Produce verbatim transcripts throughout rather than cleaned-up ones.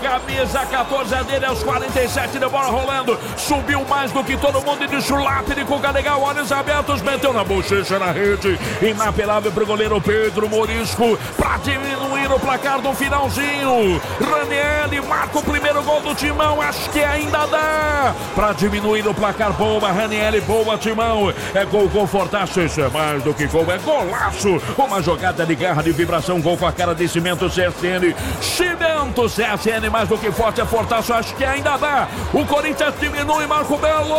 camisa catorze é dele, aos quarenta e sete de bola rolando. Subiu mais do que todo mundo e de chulape de cuca legal, olhos abertos, meteu na bochecha na rede. Inapelável pro goleiro Pedro Morisco pra diminuir o placar do finalzinho. Ranieri marca o primeiro gol do Timão, acho que ainda dá pra diminuir o placar. Boa, Ranieri, boa, Timão. É gol confortável, isso é mais do que gol, é golaço. Uma jogada de garra, de vibração, gol com a cara de Cimento C S N. Cimento C S N, mais do que forte, é fortaço, acho que ainda dá. O Corinthians diminui, Marco Belo.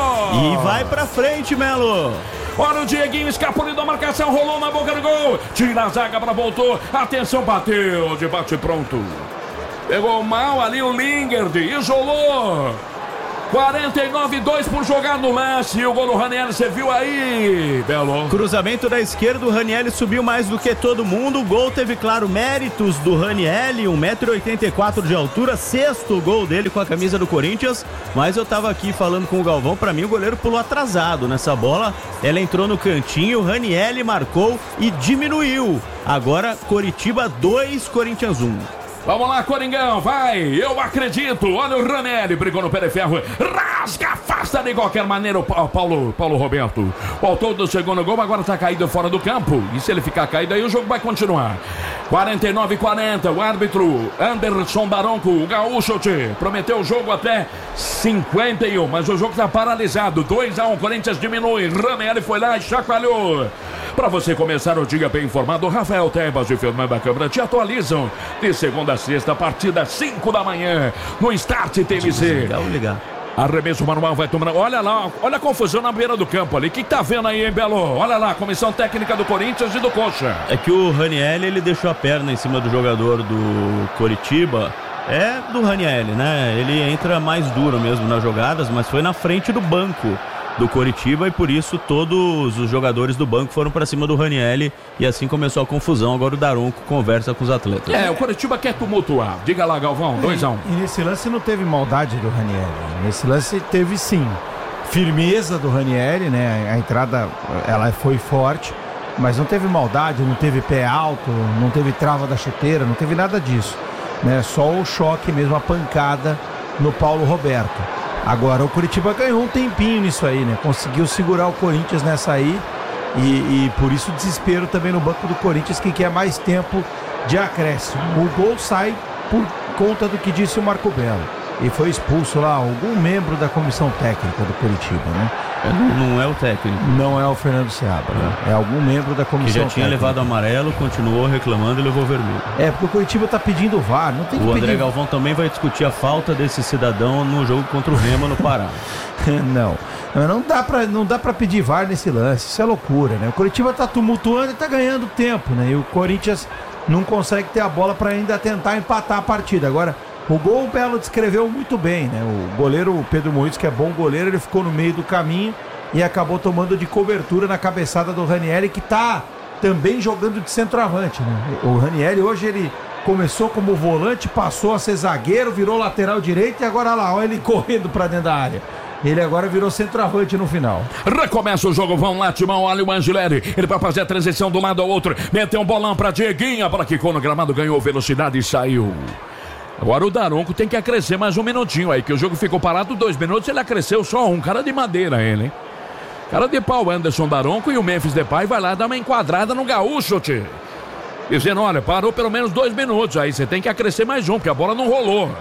E vai pra frente, Melo. Olha o Dieguinho, escapuliu da marcação, rolou na boca do gol. Tira a zaga pra voltou. Atenção, bateu, de bate pronto. Pegou mal ali o Lingard, isolou. quarenta e nove a dois por jogar no lance. E o gol do Ranieri, você viu aí, Belo? Cruzamento da esquerda, o Ranieri subiu mais do que todo mundo. O gol teve, claro, méritos do Ranieri, um metro e oitenta e quatro de altura, sexto gol dele com a camisa do Corinthians. Mas eu tava aqui falando com o Galvão, pra mim o goleiro pulou atrasado nessa bola. Ela entrou no cantinho, o Ranieri marcou e diminuiu. Agora, Coritiba dois, Corinthians um. Vamos lá, Coringão, vai, eu acredito. Olha o Ranieri, brigou no pé de ferro, rasga, afasta de qualquer maneira o Paulo, Paulo Roberto. O autor do segundo gol agora tá caído fora do campo. E se ele ficar caído aí, o jogo vai continuar. quarenta e nove a quarenta, o árbitro Anderson Baronco, o gaúcho, te prometeu o jogo até cinquenta e um, mas o jogo tá paralisado. dois a um, Corinthians diminui. Ranieri foi lá e chacoalhou. Para você começar o dia bem informado, Rafael Tebas e Fernanda Câmara te atualizam de segunda a sexta, a partir das cinco da manhã, no Start T V C. Legal, ligar. Arremesso manual vai tomando. Olha lá, olha a confusão na beira do campo ali. O que tá vendo aí, hein, Belo? Olha lá, comissão técnica do Corinthians e do Coxa. É que o Ranieri, ele deixou a perna em cima do jogador do Coritiba. É do Ranieri, né? Ele entra mais duro mesmo nas jogadas, mas foi na frente do banco do Coritiba e por isso todos os jogadores do banco foram pra cima do Ranieri e assim começou a confusão. Agora o Daronco conversa com os atletas. É, o Coritiba quer tumultuar. Diga lá, Galvão, dois a um. E nesse lance não teve maldade do Ranieri. Nesse lance teve sim firmeza do Ranieri, né? A entrada, ela foi forte, mas não teve maldade, não teve pé alto, não teve trava da chuteira, não teve nada disso, né? Só o choque mesmo, a pancada no Paulo Roberto. Agora o Coritiba ganhou um tempinho nisso aí, né? Conseguiu segurar o Corinthians nessa aí e, e por isso desespero também no banco do Corinthians, que quer mais tempo de acréscimo. O gol sai por conta do que disse o Marco Belo. E foi expulso lá algum membro da comissão técnica do Coritiba, né? Não, não é o técnico. Não é o Fernando Seabra, né? É algum membro da comissão técnica. Que já tinha levado amarelo, continuou reclamando e levou vermelho. É, porque o Coritiba tá pedindo V A R, não tem que O pedir... André Galvão também vai discutir a falta desse cidadão no jogo contra o Remo no Pará. Não, não dá pra, não dá pra pedir V A R nesse lance, isso é loucura, né? O Coritiba tá tumultuando e tá ganhando tempo, né? E o Corinthians não consegue ter a bola pra ainda tentar empatar a partida. Agora, o gol o Belo descreveu muito bem, né? O goleiro, o Pedro Moisés, que é bom goleiro, ele ficou no meio do caminho e acabou tomando de cobertura na cabeçada do Ranieri, que tá também jogando de centroavante, né? O Ranieri hoje ele começou como volante, passou a ser zagueiro, virou lateral direito e agora lá, olha ele correndo pra dentro da área. Ele agora virou centroavante no final. Recomeça o jogo, vão lá, Timão, olha o Angileri. Ele vai fazer a transição do lado ao outro. Meteu um bolão pra Dieguinha, a bola quicou no gramado, ganhou velocidade e saiu. Agora o Daronco tem que acrescer mais um minutinho aí, que o jogo ficou parado dois minutos, ele acresceu só um. Cara de madeira ele, hein? Cara de pau, Anderson Daronco, e o Memphis Depay vai lá dar uma enquadrada no gaúcho, tio. Dizendo, olha, parou pelo menos dois minutos aí, você tem que acrescer mais um, porque a bola não rolou.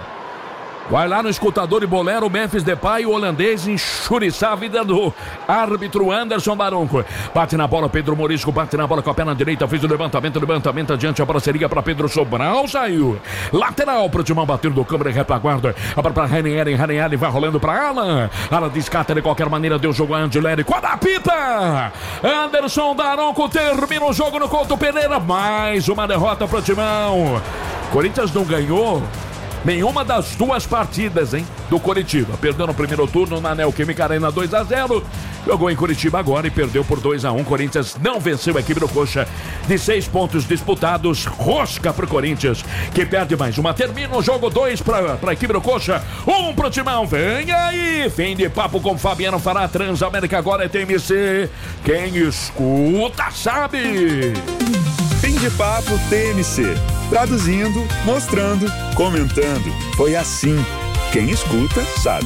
Vai lá no escutador e bolero, o Memphis Depay, o holandês, enxuriçar a vida do árbitro Anderson Daronco. Bate na bola, Pedro Morisco, bate na bola com a perna direita, fez o levantamento, levantamento adiante, a bola seria para Pedro Sobral, saiu. Lateral pro Timão, bater do câmera e retaguarda. A bola para Ranieri, Ranieri vai rolando para Alan. Alan descarta de qualquer maneira, deu jogo a Angileri, quando apita! Anderson Daronco termina o jogo no Couto Pereira, mais uma derrota pro Timão. Corinthians não ganhou nenhuma das duas partidas, hein, do Coritiba. Perdeu no primeiro turno na Neoquímica Arena dois a zero. Jogou em Coritiba agora e perdeu por dois a um. Corinthians não venceu a equipe do Coxa. De seis pontos disputados, rosca pro Corinthians, que perde mais uma. Termina o jogo, dois pra, pra equipe do Coxa, um pro Timão. Vem aí, fim de papo com Fabiano Fará. Transamérica agora é T M C. Quem escuta sabe. Fim de papo T M C. Traduzindo, mostrando, comentando. Foi assim. Quem escuta, sabe.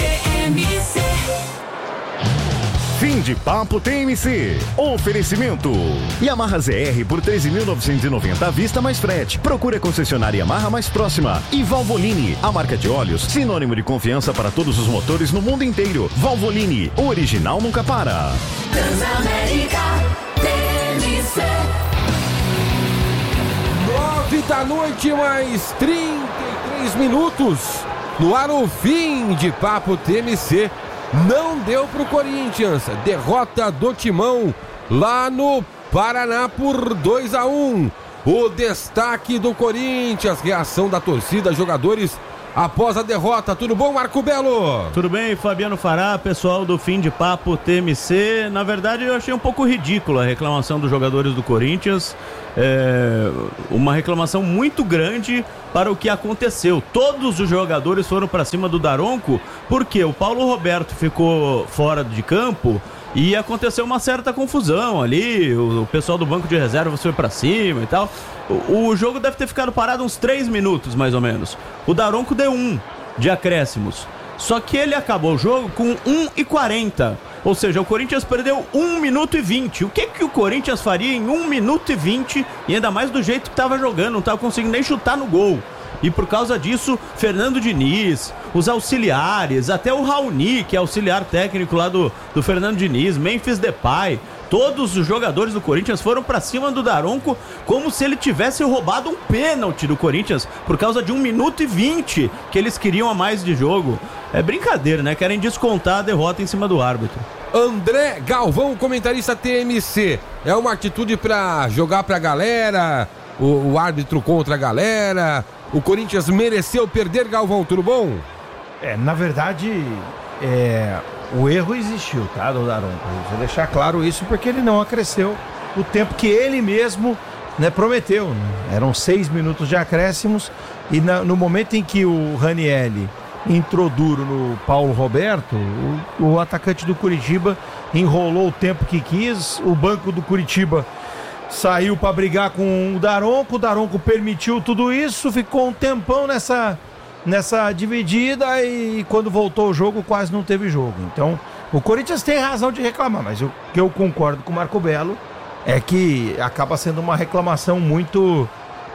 Fim de Papo T M C. Oferecimento. Yamaha Z R por treze mil novecentos e noventa à vista mais frete. Procure a concessionária Yamaha mais próxima. E Valvoline, a marca de óleos, sinônimo de confiança para todos os motores no mundo inteiro. Valvoline, o original nunca para. Transamérica T M C. Nove da noite, mais trinta e três minutos. No ar o Fim de Papo T M C. Não deu pro Corinthians. Derrota do Timão lá no Paraná por dois a um. O destaque do Corinthians, reação da torcida, jogadores após a derrota. Tudo bom, Marco Belo? Tudo bem, Fabiano Fará, pessoal do Fim de Papo T M C. Na verdade, eu achei um pouco ridícula a reclamação dos jogadores do Corinthians. É uma reclamação muito grande para o que aconteceu. Todos os jogadores foram para cima do Daronco porque o Paulo Roberto ficou fora de campo e aconteceu uma certa confusão ali. O, o pessoal do banco de reservas foi para cima e tal. O, o jogo deve ter ficado parado uns três minutos, mais ou menos. O Daronco deu um de acréscimos. Só que ele acabou o jogo com um e quarenta. Ou seja, o Corinthians perdeu um minuto e vinte. O que que o Corinthians faria em um minuto e vinte? E ainda mais do jeito que estava jogando, não estava conseguindo nem chutar no gol. E por causa disso, Fernando Diniz, os auxiliares, até o Raoni, que é auxiliar técnico lá do, do Fernando Diniz, Memphis Depay, todos os jogadores do Corinthians foram pra cima do Daronco como se ele tivesse roubado um pênalti do Corinthians por causa de um minuto e vinte que eles queriam a mais de jogo. É brincadeira, né? Querem descontar a derrota em cima do árbitro. André Galvão, comentarista T M C. É uma atitude pra jogar pra galera, o, o árbitro contra a galera. O Corinthians mereceu perder, Galvão, tudo bom? É, na verdade, é, o erro existiu, tá, do Daronco? Vou deixar claro isso porque ele não acresceu o tempo que ele mesmo, né, prometeu. Né? Eram seis minutos de acréscimos e na, no momento em que o Ranielli entrou duro no Paulo Roberto, o, o atacante do Curitiba enrolou o tempo que quis, o banco do Curitiba saiu para brigar com o Daronco, o Daronco permitiu tudo isso, ficou um tempão nessa, nessa dividida e quando voltou o jogo quase não teve jogo. Então o Corinthians tem razão de reclamar, mas o que eu concordo com o Marco Belo é que acaba sendo uma reclamação muito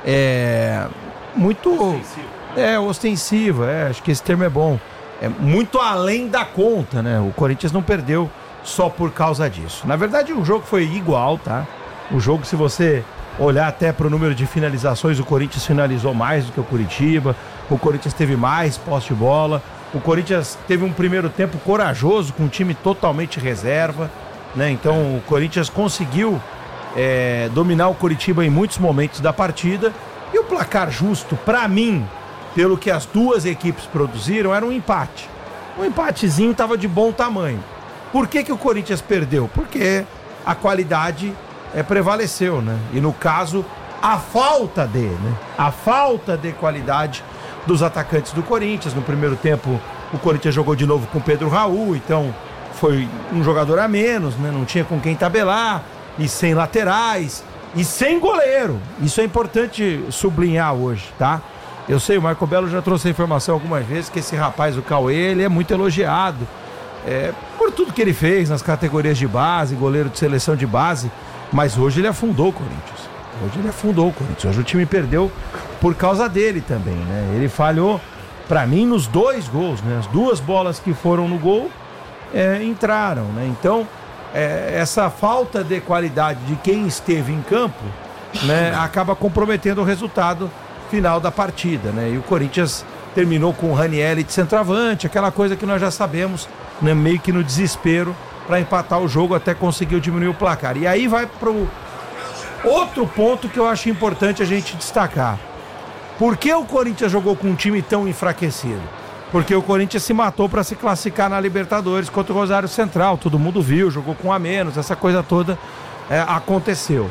é, muito ostensiva. É, ostensiva, é, acho que esse termo é bom, é muito além da conta, né? O Corinthians não perdeu só por causa disso. Na verdade o jogo foi igual, tá? O jogo, se você olhar até para o número de finalizações, o Corinthians finalizou mais do que o Curitiba, o Corinthians teve mais posse de bola, o Corinthians teve um primeiro tempo corajoso, com um time totalmente reserva, né? Então o Corinthians conseguiu é, dominar o Curitiba em muitos momentos da partida, e o placar justo, para mim, pelo que as duas equipes produziram, era um empate. Um empatezinho estava de bom tamanho. Por que que o Corinthians perdeu? Porque a qualidade É, prevaleceu, né? E no caso, a falta de, né? A falta de qualidade dos atacantes do Corinthians. No primeiro tempo, o Corinthians jogou de novo com o Pedro Raul, então foi um jogador a menos, né? Não tinha com quem tabelar, e sem laterais, e sem goleiro. Isso é importante sublinhar hoje, tá? Eu sei, o Marco Belo já trouxe a informação algumas vezes que esse rapaz, o Cauê, ele é muito elogiado é, por tudo que ele fez nas categorias de base, goleiro de seleção de base. Mas hoje ele afundou o Corinthians. Hoje ele afundou o Corinthians. Hoje o time perdeu por causa dele também, né? Ele falhou, pra mim, nos dois gols, né? As duas bolas que foram no gol é, entraram, né? Então, é, essa falta de qualidade de quem esteve em campo, né, acaba comprometendo o resultado final da partida, né? E o Corinthians terminou com o Ranielli de centroavante, aquela coisa que nós já sabemos, né? Meio que no desespero, para empatar o jogo, até conseguiu diminuir o placar. E aí vai para o outro ponto que eu acho importante a gente destacar. Por que o Corinthians jogou com um time tão enfraquecido? Porque o Corinthians se matou para se classificar na Libertadores contra o Rosário Central. Todo mundo viu, jogou com um a menos, essa coisa toda é, aconteceu.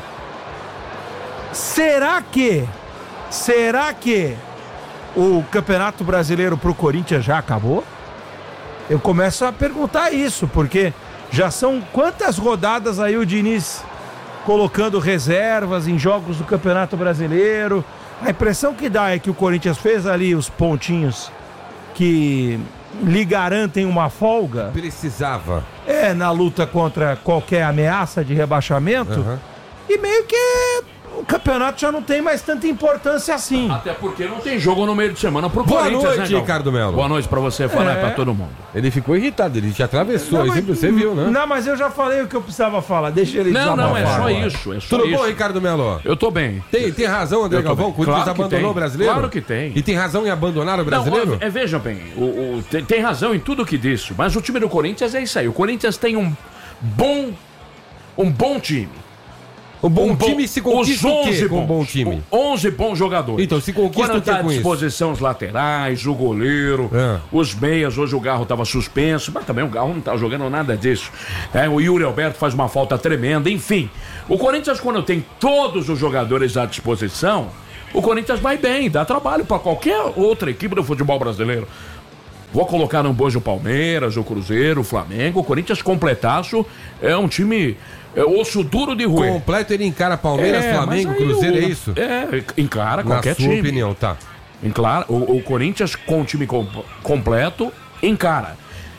Será que, será que o Campeonato Brasileiro para o Corinthians já acabou? Eu começo a perguntar isso, porque já são quantas rodadas aí o Diniz colocando reservas em jogos do Campeonato Brasileiro. A impressão que dá é que o Corinthians fez ali os pontinhos que lhe garantem uma folga. Precisava. É, na luta contra qualquer ameaça de rebaixamento. Uhum. E meio que o campeonato já não tem mais tanta importância assim. Até porque não tem jogo no meio de semana pro Boa Corinthians, noite, né, Galvão? Ricardo Melo. Boa noite pra você, falar É. pra todo mundo. Ele ficou irritado, ele te atravessou, Não, aí mas- você viu, né? Não, mas eu já falei o que eu precisava falar. Deixa ele Não, não, é desabafar só agora. isso, é só Tudo isso. bom, Ricardo Melo? Eu tô bem. Tem, tem razão, André Eu tô Galvão? bem. O Corinthians Claro que abandonou tem. o brasileiro? Claro que tem. E tem razão em abandonar o brasileiro? Não, é, veja bem, o, o- tem, tem razão em tudo que disse, mas o time do Corinthians é isso aí. O Corinthians tem um bom, um bom time. O bom Um bom- time se conquista os o quê onze com um bom bons, time? onze bons jogadores. Então, se conquista Quando o quê tá à com isso? disposição os laterais, o goleiro, É. os meias. Hoje o Garro estava suspenso, mas também o Garro não tá jogando nada disso. É, o Yuri Alberto faz uma falta tremenda, enfim. O Corinthians, quando tem todos os jogadores à disposição, o Corinthians vai bem, dá trabalho para qualquer outra equipe do futebol brasileiro. Vou colocar no bojo o Palmeiras, o Cruzeiro, o Flamengo. O Corinthians completaço é um time é, osso duro de roer. Completo ele encara Palmeiras, É, Flamengo, mas aí Cruzeiro, o- é isso? É, encara Na qualquer sua time. opinião, tá. Encara, o, o Corinthians com o time com- completo, encara.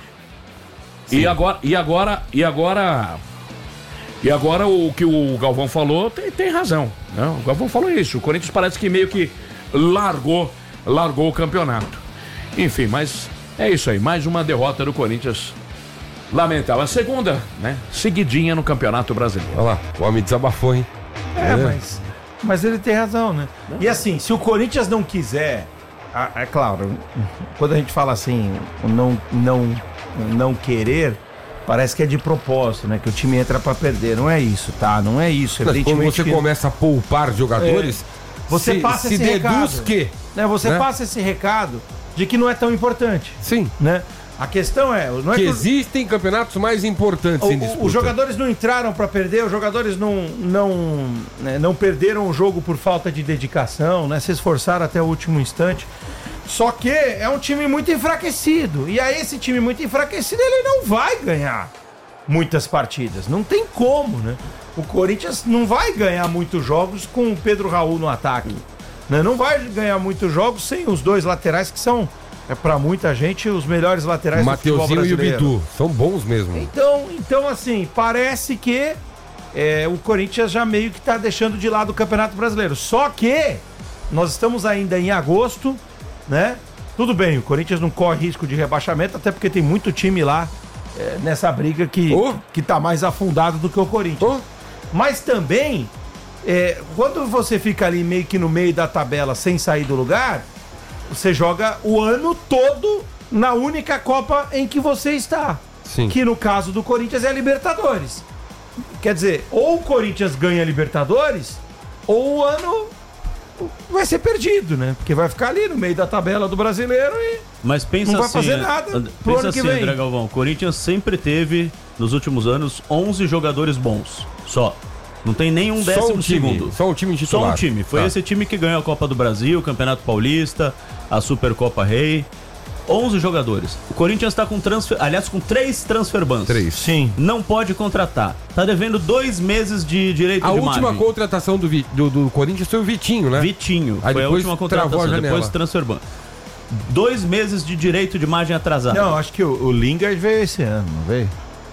E agora, e agora, e agora, e agora o que o Galvão falou tem, tem razão. Né? O Galvão falou isso. O Corinthians parece que meio que largou, largou o campeonato. Enfim, mas é isso aí. Mais uma derrota do Corinthians. Lamentável. A segunda, né? Seguidinha no Campeonato Brasileiro. Olha lá, o homem desabafou, hein? É, mas, mas ele tem razão, né? E assim, se o Corinthians não quiser, ah, é claro, quando a gente fala assim, o não, não, não querer, parece que é de propósito, né? Que o time entra pra perder. Não é isso, tá? Não é isso. Mas quando Evidentemente você que- começa a poupar jogadores, Você se, passa se esse deduz recado. que... né, você né? passa esse recado de que não é tão importante, Sim, né? A questão é, não é que que o- existem campeonatos mais importantes O- em o- disputa. os jogadores não entraram pra perder, os jogadores não não, né, não perderam o jogo por falta de dedicação, né? Se esforçaram até o último instante. Só que é um time muito enfraquecido. E aí esse time muito enfraquecido, ele não vai ganhar muitas partidas. Não tem como, né? O Corinthians não vai ganhar muitos jogos com o Pedro Raul no ataque. Né? Não vai ganhar muitos jogos sem os dois laterais que são, é, pra muita gente, os melhores laterais O do futebol Mateuzinho e o brasileiro. Bidu, são bons mesmo. Então, então assim, parece que é, o Corinthians já meio que tá deixando de lado o Campeonato Brasileiro. Só que nós estamos ainda em agosto, né? Tudo bem, o Corinthians não corre risco de rebaixamento, até porque tem muito time lá é, nessa briga que, Oh. que tá mais afundado do que o Corinthians. Mas também, é, quando você fica ali meio que no meio da tabela sem sair do lugar, você joga o ano todo na única Copa em que você está. Sim. Que no caso do Corinthians é a Libertadores. Quer dizer, ou o Corinthians ganha a Libertadores, ou o ano vai ser perdido, né? Porque vai ficar ali no meio da tabela do brasileiro e Mas pensa Não vai assim, fazer né? nada And- pro Pensa ano que assim, vem. André Galvão. O Corinthians sempre teve, nos últimos anos, onze jogadores bons. Só. Não tem nenhum Só décimo um time, segundo. só um time titular. Só um time. Foi Tá. esse time que ganhou a Copa do Brasil, o Campeonato Paulista, a Supercopa Rei. onze jogadores. O Corinthians tá com transfer... Aliás, com três transfer bans. Três. sim. Não pode contratar. Tá devendo dois meses de direito A de última imagem. contratação do, Vi- do, do Corinthians foi o Vitinho, né? Vitinho. Aí foi a depois última travou a contratação. janela. Depois transfer ban. Dois meses de direito de imagem atrasado. Não, acho que o, o Lingard veio esse ano, não veio?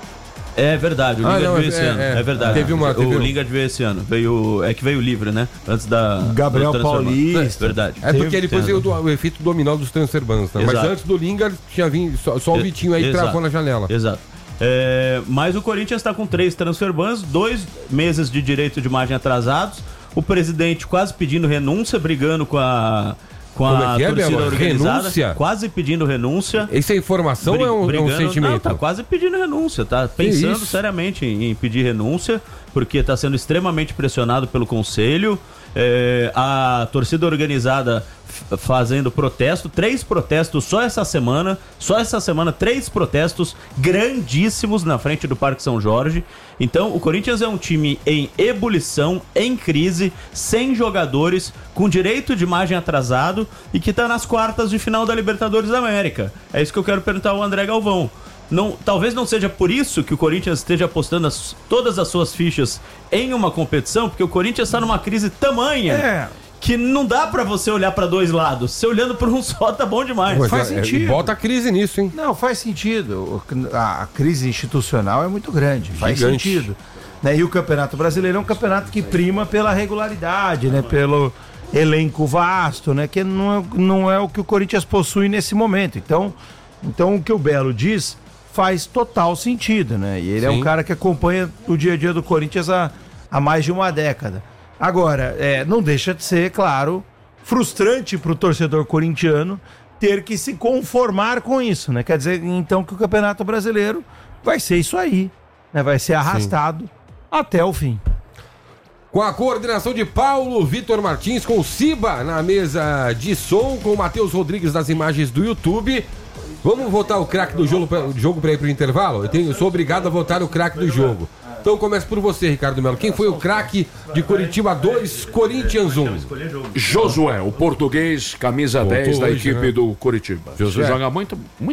É verdade, o Ah, Lingard não, veio é- esse ano. é. É verdade. Teve uma- teve o um- Lingard veio esse ano. Veio, é que veio livre, né? Antes da. Gabriel do transfer ban. Paulista. É verdade. É porque Teve- depois tem veio razão. o, o efeito dominó dos transfer bans, né? Mas Exato. antes do Lingard tinha vindo só, só o E- Vitinho aí exato. travou na janela. Exato. É, mas o Corinthians está com três transfer bans, dois meses de direito de imagem atrasados. O presidente quase pedindo renúncia, brigando com a, com Como a é que é, torcida Bela? organizada. Renúncia? Quase pedindo renúncia. Isso é informação ou é um, é um Brigando- sentimento? Não, tá quase pedindo renúncia, tá pensando isso? seriamente em, em pedir renúncia, porque tá sendo extremamente pressionado pelo conselho. É, a torcida organizada f- fazendo protesto, três protestos só essa semana, só essa semana, três protestos grandíssimos na frente do Parque São Jorge. Então, o Corinthians é um time em ebulição, em crise, sem jogadores, com direito de imagem atrasado e que tá nas quartas de final da Libertadores da América. É isso que eu quero perguntar ao André Galvão. não, talvez não seja por isso que o Corinthians esteja apostando as, todas as suas fichas em uma competição, porque o Corinthians está numa crise tamanha É. que não dá pra você olhar pra dois lados. Se olhando por um só, tá bom demais. Mas faz é- é- sentido. Bota a crise nisso, hein? Não, faz sentido. O- A, a crise institucional é muito grande. Faz Gigante. sentido. Né? E o Campeonato Brasileiro é um campeonato que prima pela regularidade, né? Pelo elenco vasto, né? Que não é, não é o que o Corinthians possui nesse momento. Então, então o que o Belo diz faz total sentido, né? E ele é Sim. um cara que acompanha o dia a dia do Corinthians há, há mais de uma década. Agora, é, não deixa de ser, claro, frustrante para o torcedor corintiano ter que se conformar com isso, né? Quer dizer, então, que o Campeonato Brasileiro vai ser isso aí, né? Vai ser arrastado até o fim. Com a coordenação de Paulo Vitor Martins, com o Ciba na mesa de som, com o Matheus Rodrigues nas imagens do YouTube. Vamos votar o craque do jogo pra, jogo para ir pro intervalo? Eu, tenho, eu sou obrigado a votar o craque do jogo. Então começa por você, Ricardo Melo. Quem foi o craque de Curitiba dois, Corinthians um? Josué, o português, camisa Voltou dez da hoje, equipe né? do Coritiba. Josué. Você joga muito, muito